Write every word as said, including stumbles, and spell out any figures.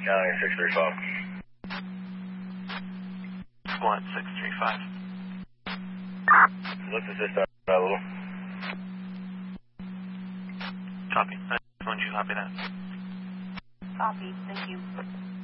County six three five. Squad six three five. Let's assist that a little. Copy. When did you copy that? Copy. Thank you.